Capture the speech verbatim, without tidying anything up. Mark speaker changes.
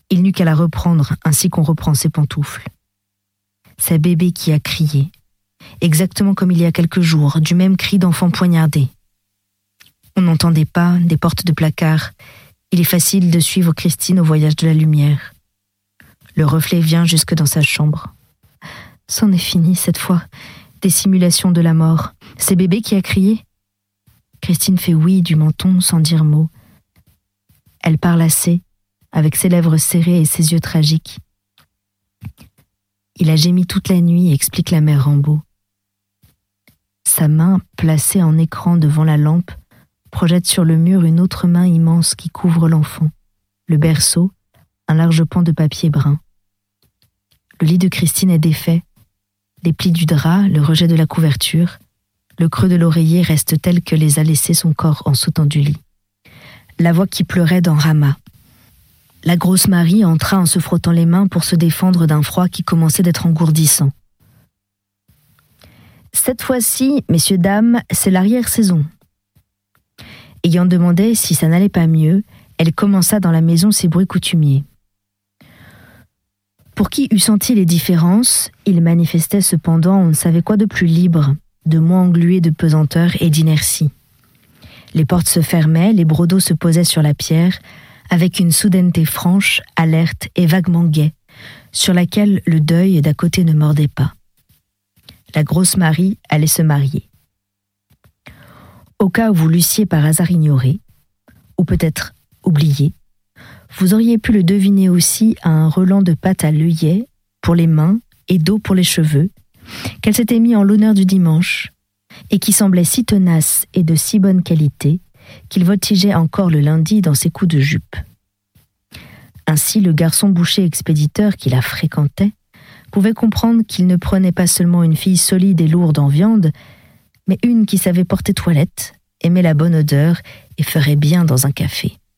Speaker 1: Il n'eut qu'à la reprendre ainsi qu'on reprend ses pantoufles. C'est bébé qui a crié, exactement comme il y a quelques jours, du même cri d'enfant poignardé. On n'entendait pas des portes de placard. Il est facile de suivre Christine au voyage de la lumière. Le reflet vient jusque dans sa chambre. C'en est fini cette fois, des simulations de la mort. C'est bébé qui a crié. Christine fait oui du menton sans dire mot. Elle parle assez, avec ses lèvres serrées et ses yeux tragiques. Il a gémi toute la nuit, explique la mère Rambaud. Sa main, placée en écran devant la lampe, projette sur le mur une autre main immense qui couvre l'enfant. Le berceau, un large pan de papier brun. Le lit de Christine est défait. Les plis du drap, le rejet de la couverture, le creux de l'oreiller reste tel que les a laissés son corps en sautant du lit. La voix qui pleurait dans Rama. La grosse Marie entra en se frottant les mains pour se défendre d'un froid qui commençait d'être engourdissant. Cette fois-ci, messieurs, dames, c'est l'arrière-saison. Ayant demandé si ça n'allait pas mieux, elle commença dans la maison ses bruits coutumiers. Pour qui eût senti les différences, il manifestait cependant on ne savait quoi de plus libre, de moins englué de pesanteur et d'inertie. Les portes se fermaient, les brodeaux se posaient sur la pierre, avec une soudaineté franche, alerte et vaguement gaie, sur laquelle le deuil d'à côté ne mordait pas. La grosse Marie allait se marier. Au cas où vous l'eussiez par hasard ignoré, ou peut-être oublié, vous auriez pu le deviner aussi à un relent de pâte à l'œillet pour les mains et d'eau pour les cheveux, qu'elle s'était mis en l'honneur du dimanche, et qui semblait si tenace et de si bonne qualité qu'il voltigeait encore le lundi dans ses coups de jupe. Ainsi, le garçon boucher expéditeur qui la fréquentait pouvait comprendre qu'il ne prenait pas seulement une fille solide et lourde en viande, mais une qui savait porter toilette, aimait la bonne odeur et ferait bien dans un café.